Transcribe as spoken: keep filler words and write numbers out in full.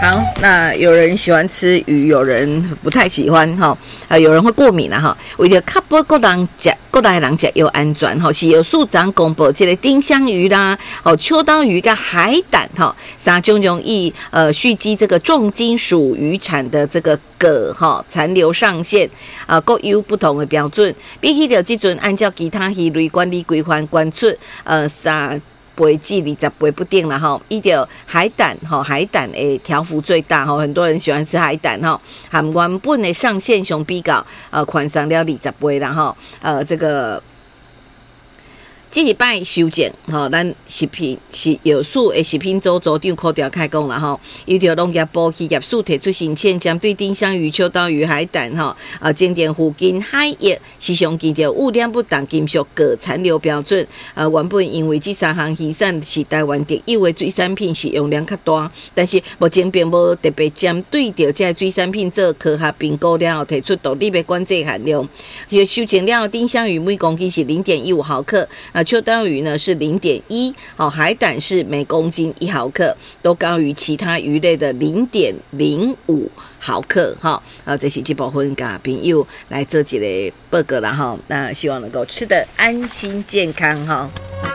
好，那有人喜欢吃鱼，有人不太喜欢哈，啊，有人会过敏啦哈。为了确保各人食，各大人食又安全哈，是由署长公布这个丁香鱼啦、哦秋刀鱼跟海胆哈，三种容易呃蓄积这个重金属渔产的这个镉哈残留上限啊，各有不同的标准。比起着这阵按照其他鱼类管理规范关出呃三。倍至二十倍不定了哈，伊条海胆哈，海胆诶条幅最大哈，很多人喜欢吃海胆哈，含原本的上限相比较呃宽松了二十倍啦哈，呃这个。这礼拜修正，吼，咱食品是药署的食品组组长柯调开讲啦，吼，由着农业部企业署提出申请，针对丁香鱼、秋刀鱼、海胆，吼，啊，景点附近海域时常见到污染不当金属镉残留标准，呃，原本因为这三项渔产是台湾特有的水产品，使用量较大，但是目前并无特别针对着这水产品做科学评估了后，提出独立的管制含量。就修正了丁香鱼每公斤是零点一五毫克。啊，秋刀鱼呢是零点一，好，海胆是每公斤一毫克，都高于其他鱼类的零点零五毫克，哈，啊，这是这部分甲朋友来做一个报告啦，哈，那希望能够吃得安心健康，哈。